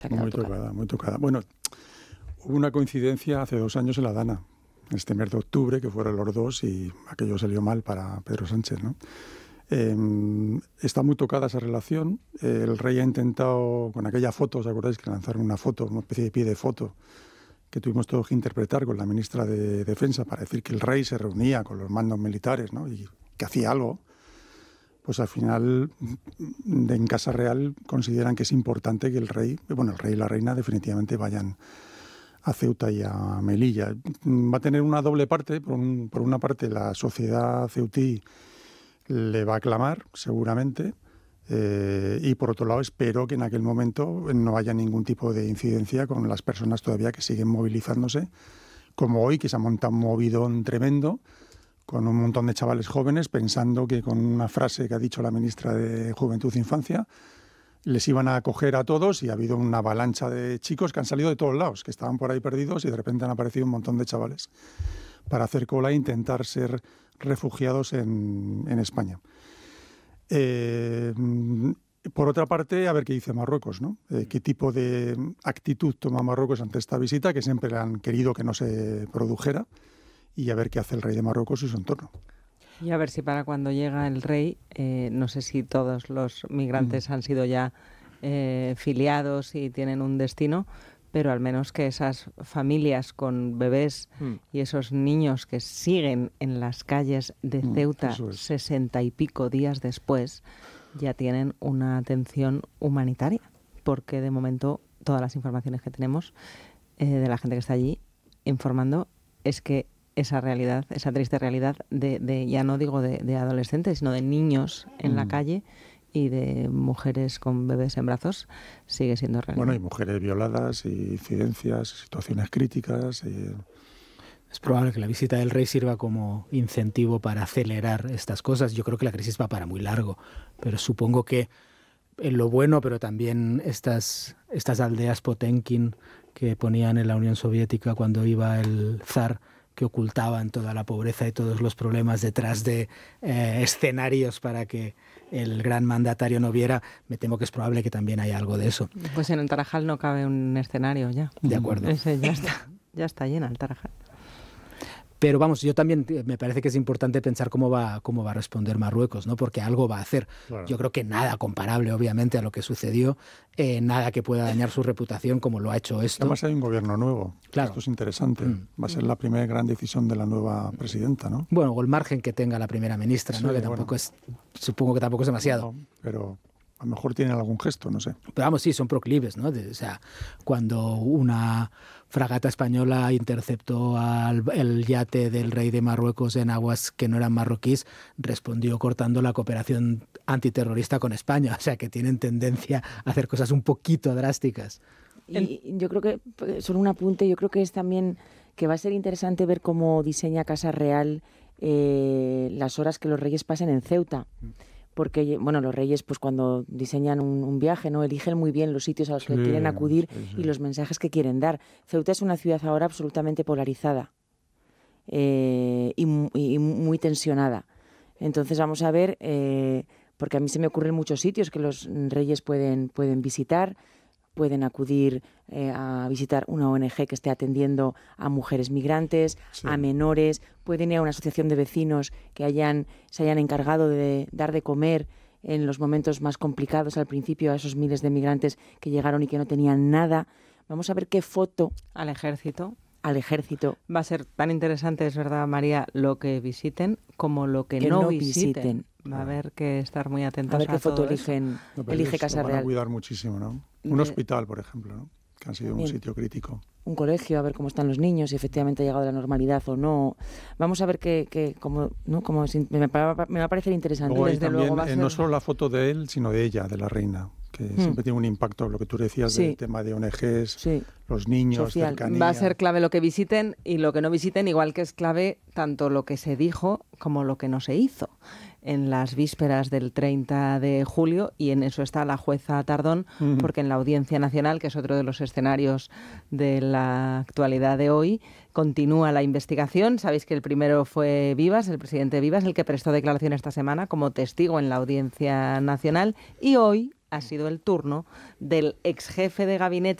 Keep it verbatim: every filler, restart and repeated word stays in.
Muy tocada. tocada, muy tocada. Bueno, hubo una coincidencia hace dos años en la Dana, en este mes de octubre, que fueron los dos y aquello salió mal para Pedro Sánchez, ¿no? Eh, está muy tocada esa relación. Eh, el rey ha intentado, con aquella foto, ¿os acordáis que lanzaron una foto, una especie de pie de foto, que tuvimos todos que interpretar con la ministra de Defensa para decir que el rey se reunía con los mandos militares, ¿no? Y que hacía algo? Pues al final, en Casa Real consideran que es importante que el rey, bueno, el rey y la reina definitivamente vayan a Ceuta y a Melilla. Va a tener una doble parte. Por, un, por una parte, la sociedad ceutí le va a aclamar, seguramente, eh, y por otro lado, espero que en aquel momento no haya ningún tipo de incidencia con las personas todavía que siguen movilizándose, como hoy, que se ha montado un movidón tremendo, con un montón de chavales jóvenes pensando que con una frase que ha dicho la ministra de Juventud e Infancia les iban a acoger a todos, y ha habido una avalancha de chicos que han salido de todos lados, que estaban por ahí perdidos, y de repente han aparecido un montón de chavales para hacer cola e intentar ser refugiados en, en España. Eh, por otra parte, a ver qué dice Marruecos, ¿no? Eh, qué tipo de actitud toma Marruecos ante esta visita, que siempre han querido que no se produjera, y a ver qué hace el rey de Marruecos y su entorno. Y a ver si para cuando llega el rey, eh, no sé si todos los migrantes mm. han sido ya eh, filiados y tienen un destino, pero al menos que esas familias con bebés mm. y esos niños que siguen en las calles de Ceuta mm, sesenta y pico días después, ya tienen una atención humanitaria, porque de momento todas las informaciones que tenemos eh, de la gente que está allí informando es que esa realidad, esa triste realidad de, de ya no digo de, de adolescentes, sino de niños en mm. la calle y de mujeres con bebés en brazos, sigue siendo realidad. Bueno, hay mujeres violadas, y incidencias, situaciones críticas. Y... Es probable que la visita del rey sirva como incentivo para acelerar estas cosas. Yo creo que la crisis va para muy largo, pero supongo que en lo bueno, pero también estas, estas aldeas Potemkin que ponían en la Unión Soviética cuando iba el zar, que ocultaban toda la pobreza y todos los problemas detrás de eh, escenarios para que el gran mandatario no viera, me temo que es probable que también haya algo de eso. Pues en el Tarajal no cabe un escenario ya. De acuerdo. Ese ya está, ya está llena el Tarajal. Pero vamos, yo también me parece que es importante pensar cómo va, cómo va a responder Marruecos, ¿no? Porque algo va a hacer. Claro. Yo creo que nada comparable, obviamente, a lo que sucedió, eh, nada que pueda dañar su reputación como lo ha hecho esto. Además hay un gobierno nuevo. Claro. Esto es interesante. Mm. Va a ser la primera gran decisión de la nueva presidenta, ¿no? Bueno, o el margen que tenga la primera ministra, sí, ¿no? Que tampoco bueno. es, supongo que tampoco es demasiado. No, pero a lo mejor tienen algún gesto, no sé. Pero vamos, sí, son proclives, ¿no? De, o sea, cuando una fragata española interceptó al el yate del rey de Marruecos en aguas que no eran marroquíes, respondió cortando la cooperación antiterrorista con España. O sea, que tienen tendencia a hacer cosas un poquito drásticas. Y yo creo que, solo un apunte, yo creo que es también que va a ser interesante ver cómo diseña Casa Real eh, las horas que los reyes pasen en Ceuta. Porque, bueno, los reyes, pues cuando diseñan un, un viaje, ¿no? Eligen muy bien los sitios a los sí, que quieren acudir sí, sí. y los mensajes que quieren dar. Ceuta es una ciudad ahora absolutamente polarizada eh, y, y muy tensionada. Entonces vamos a ver, eh, porque a mí se me ocurren muchos sitios que los reyes pueden, pueden visitar. Pueden acudir eh, a visitar una O N Ge que esté atendiendo a mujeres migrantes, sí. a menores. Pueden ir a una asociación de vecinos que hayan, se hayan encargado de dar de comer en los momentos más complicados al principio a esos miles de migrantes que llegaron y que no tenían nada. Vamos a ver qué foto... Al ejército. Al ejército. Va a ser tan interesante, es verdad, María, lo que visiten como lo que, que no, no visiten. visiten. Va a haber que estar muy atentos a, ver qué a foto eligen, no, elige Casa Real. Van a cuidar muchísimo, ¿no? Un de... hospital, por ejemplo, ¿no? Que ha sido Bien. un sitio crítico. Un colegio, a ver cómo están los niños, si efectivamente ha llegado la normalidad o no. Vamos a ver qué, qué cómo, ¿no? Cómo, me, me va a parecer interesante. Luego Desde también, luego va a ser... No solo la foto de él, sino de ella, de la reina, que hmm. siempre tiene un impacto, lo que tú decías sí. del tema de O N Ges, sí. los niños, Social. cercanía. Va a ser clave lo que visiten y lo que no visiten, igual que es clave tanto lo que se dijo como lo que no se hizo en las vísperas del treinta de julio, y en eso está la jueza Tardón, uh-huh. porque en la Audiencia Nacional, que es otro de los escenarios de la actualidad de hoy, continúa la investigación. Sabéis que el primero fue Vivas, el presidente Vivas, el que prestó declaración esta semana como testigo en la Audiencia Nacional, y hoy ha sido el turno del ex jefe de gabinete